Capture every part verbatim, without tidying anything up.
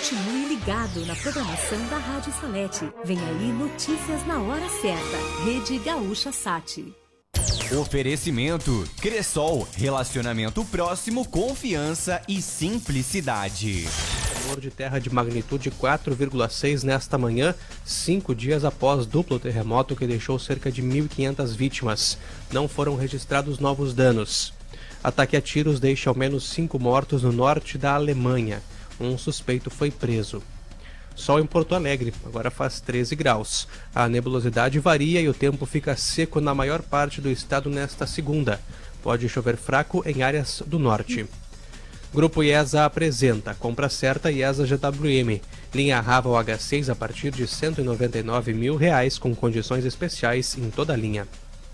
Continue ligado na programação da Rádio Salete. Vem aí notícias na hora certa. Rede Gaúcha Sat. Oferecimento Cressol, relacionamento próximo, confiança e simplicidade. Tremor de terra de magnitude quatro vírgula seis nesta manhã, cinco dias após duplo terremoto que deixou cerca de mil e quinhentas vítimas. Não foram registrados novos danos. Ataque a tiros deixa ao menos cinco mortos no norte da Alemanha. Um suspeito foi preso. Sol em Porto Alegre, agora faz treze graus. A nebulosidade varia e o tempo fica seco na maior parte do estado nesta segunda. Pode chover fraco em áreas do norte. Grupo IESA apresenta compra certa IESA G W M. Linha Raval H seis a partir de cento e noventa e nove mil reais com condições especiais em toda a linha.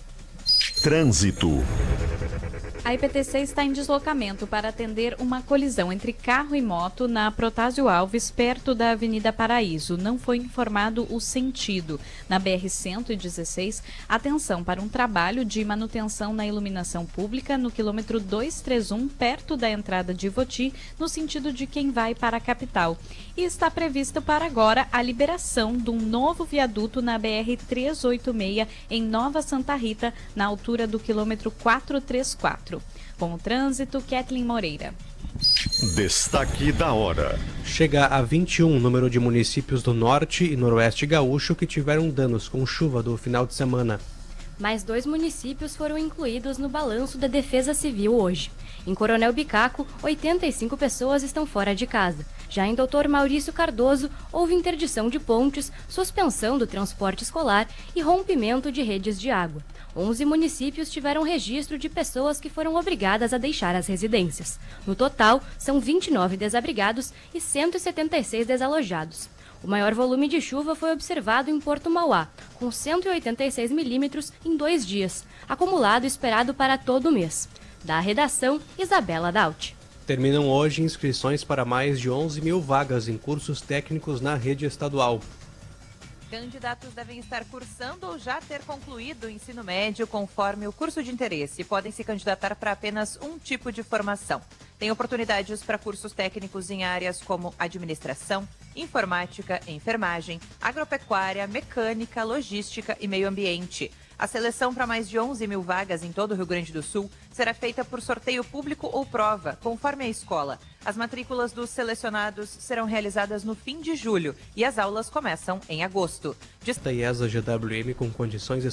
Trânsito. A I P T C está em deslocamento para atender uma colisão entre carro e moto na Protásio Alves, perto da Avenida Paraíso. Não foi informado o sentido. Na B R cento e dezesseis, atenção para um trabalho de manutenção na iluminação pública no quilômetro duzentos e trinta e um, perto da entrada de Ivoti, no sentido de quem vai para a capital. E está previsto para agora a liberação de um novo viaduto na B R trezentos e oitenta e seis, em Nova Santa Rita, na altura do quilômetro quatrocentos e trinta e quatro. Com o trânsito, Kathleen Moreira. Destaque da hora. Chega a vinte e um o número de municípios do norte e noroeste gaúcho que tiveram danos com chuva do final de semana. Mais dois municípios foram incluídos no balanço da Defesa Civil hoje. Em Coronel Bicaco, oitenta e cinco pessoas estão fora de casa. Já em doutor Maurício Cardoso, houve interdição de pontes, suspensão do transporte escolar e rompimento de redes de água. onze municípios tiveram registro de pessoas que foram obrigadas a deixar as residências. No total, são vinte e nove desabrigados e cento e setenta e seis desalojados. O maior volume de chuva foi observado em Porto Mauá, com cento e oitenta e seis milímetros em dois dias, acumulado esperado para todo o mês. Da redação, Isabela Daut. Terminam hoje inscrições para mais de onze mil vagas em cursos técnicos na rede estadual. Candidatos devem estar cursando ou já ter concluído o ensino médio conforme o curso de interesse. Podem se candidatar para apenas um tipo de formação. Tem oportunidades para cursos técnicos em áreas como administração, informática, enfermagem, agropecuária, mecânica, logística e meio ambiente. A seleção para mais de onze mil vagas em todo o Rio Grande do Sul será feita por sorteio público ou prova, conforme a escola. As matrículas dos selecionados serão realizadas no fim de julho e as aulas começam em agosto. Da IESA G W M com condições